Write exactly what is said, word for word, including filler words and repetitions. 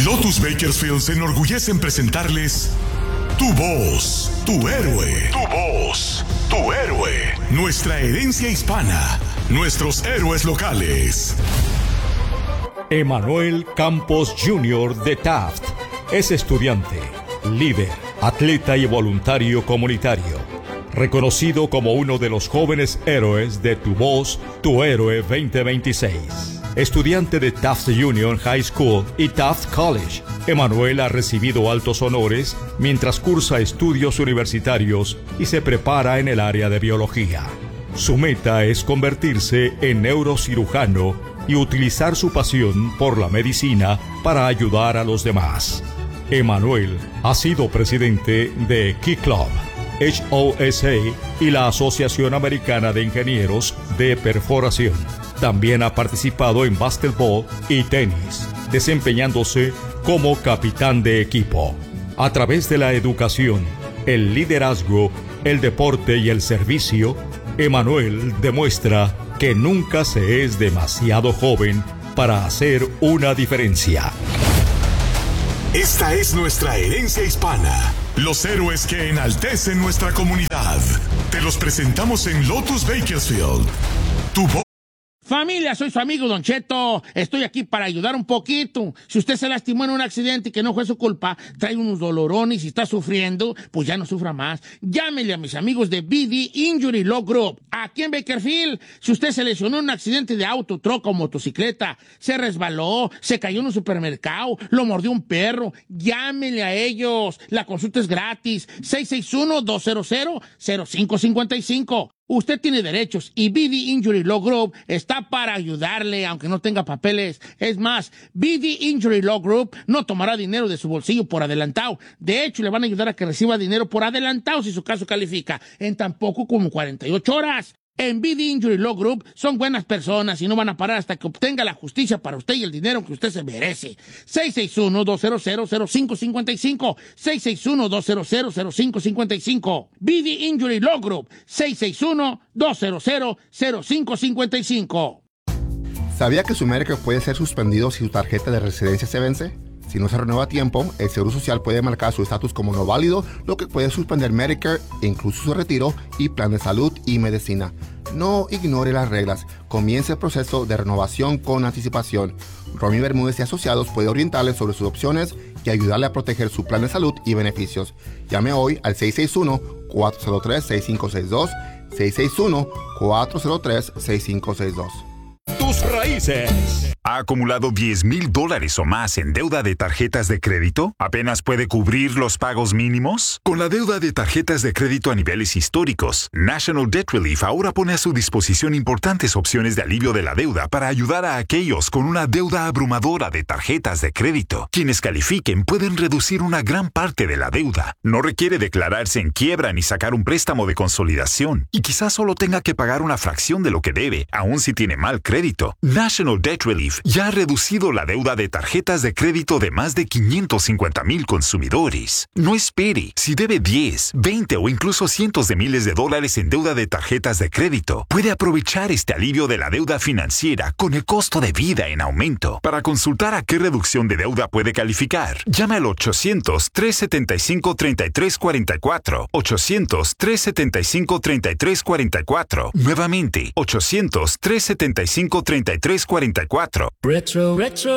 Lotus Bakersfield se enorgullece en presentarles Tu Voz, Tu Héroe. Tu Voz, Tu Héroe. Nuestra herencia hispana, nuestros héroes locales. Emanuel Campos junior de Taft es estudiante, líder, atleta y voluntario comunitario, reconocido como uno de los jóvenes héroes de Tu Voz, Tu Héroe veinte veintiséis. Estudiante de Taft Union High School y Taft College, Emanuel ha recibido altos honores mientras cursa estudios universitarios y se prepara en el área de biología. Su meta es convertirse en neurocirujano y utilizar su pasión por la medicina para ayudar a los demás. Emanuel ha sido presidente de Key Club, H O S A y la Asociación Americana de Ingenieros de Perforación. También ha participado en básquetbol y tenis, desempeñándose como capitán de equipo. A través de la educación, el liderazgo, el deporte y el servicio, Emanuel demuestra que nunca se es demasiado joven para hacer una diferencia. Esta es nuestra herencia hispana. Los héroes que enaltecen nuestra comunidad. Te los presentamos en Lotus Bakersfield. Tu voz. Familia, soy su amigo Don Cheto. Estoy aquí para ayudar un poquito. Si usted se lastimó en un accidente y que no fue su culpa, trae unos dolorones y está sufriendo, pues ya no sufra más. Llámele a mis amigos de B D Injury Law Group. Aquí en Bakersfield, si usted se lesionó en un accidente de auto, troca o motocicleta, se resbaló, se cayó en un supermercado, lo mordió un perro, llámele a ellos. La consulta es gratis. seis seis uno, dos cero cero, cero cinco cinco cinco. Usted tiene derechos y B D Injury Law Group está para ayudarle, aunque no tenga papeles. Es más, B D Injury Law Group no tomará dinero de su bolsillo por adelantado. De hecho, le van a ayudar a que reciba dinero por adelantado si su caso califica, en tan poco como cuarenta y ocho horas. En B D Injury Law Group son buenas personas y no van a parar hasta que obtenga la justicia para usted y el dinero que usted se merece. seis seis uno, dos cero cero, cero cinco cinco cinco. seis seis uno, dos cero cero, cero cinco cinco cinco. B D Injury Law Group. seis seis uno, dos cero cero, cero cinco cinco cinco. ¿Sabía que su Medicare puede ser suspendido si su tarjeta de residencia se vence? Si no se renueva a tiempo, el Seguro Social puede marcar su estatus como no válido, lo que puede suspender Medicare, incluso su retiro y plan de salud y medicina. No ignore las reglas. Comience el proceso de renovación con anticipación. Romy Bermúdez y Asociados puede orientarle sobre sus opciones y ayudarle a proteger su plan de salud y beneficios. Llame hoy al seis seis uno, cuatro cero tres, seis cinco seis dos, seis seis uno, cuatro cero tres, seis cinco seis dos. Tus raíces. ¿Ha acumulado diez mil dólares o más en deuda de tarjetas de crédito? ¿Apenas puede cubrir los pagos mínimos? Con la deuda de tarjetas de crédito a niveles históricos, National Debt Relief ahora pone a su disposición importantes opciones de alivio de la deuda para ayudar a aquellos con una deuda abrumadora de tarjetas de crédito. Quienes califiquen pueden reducir una gran parte de la deuda. No requiere declararse en quiebra ni sacar un préstamo de consolidación. Y quizás solo tenga que pagar una fracción de lo que debe, aun si tiene mal crédito. National Debt Relief ya ha reducido la deuda de tarjetas de crédito de más de quinientos cincuenta mil consumidores. No espere. Si debe diez, veinte o incluso cientos de miles de dólares en deuda de tarjetas de crédito, puede aprovechar este alivio de la deuda financiera con el costo de vida en aumento. Para consultar a qué reducción de deuda puede calificar, llame al ochocientos, tres setenta y cinco, treinta y tres cuarenta y cuatro. ochocientos, tres setenta y cinco, treinta y tres cuarenta y cuatro. Nuevamente, ochocientos, tres setenta y cinco, treinta y tres cuarenta y cuatro. Retro, retro.